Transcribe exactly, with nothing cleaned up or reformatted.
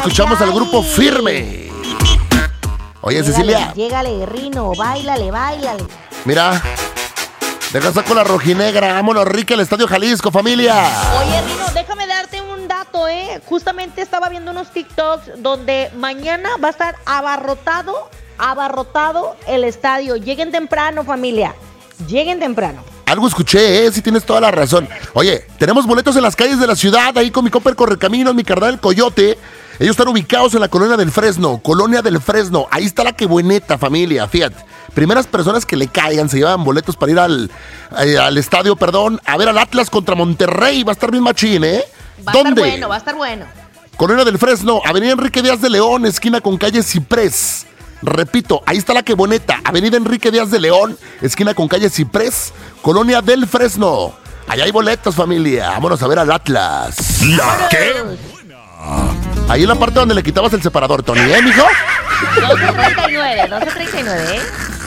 escuchamos ay, al grupo Firme. Oye, llégale, Cecilia. Llégale, Rino, báilale, báilale. Mira, deja saco la rojinegra. Vámonos, Rica, al Estadio Jalisco, familia. Oye, Rino, déjame darte un dato, ¿eh? Justamente estaba viendo unos TikToks donde mañana va a estar abarrotado, abarrotado el estadio. Lleguen temprano, familia. Lleguen temprano. Algo escuché, ¿eh? Sí tienes toda la razón. Oye, tenemos boletos en las calles de la ciudad, ahí con mi compa el Correcaminos, mi carnal el Coyote. Ellos están ubicados en la Colonia del Fresno, Colonia del Fresno. Ahí está la que bueneta, familia, fíjate. Primeras personas que le caigan se llevan boletos para ir al, eh, al estadio, perdón, a ver al Atlas contra Monterrey. Va a estar bien machín, ¿eh? Va a ¿Dónde? estar bueno, va a estar bueno. Colonia del Fresno, Avenida Enrique Díaz de León, esquina con calle Ciprés. Repito, ahí está la que boneta, Avenida Enrique Díaz de León, esquina con calle Ciprés, Colonia del Fresno. Allá hay boletos, familia. Vámonos a ver al Atlas. La que Ahí en la parte donde le quitabas el separador, Tony, ¿eh, mijo? doce treinta y nueve, doce treinta y nueve, ¿eh?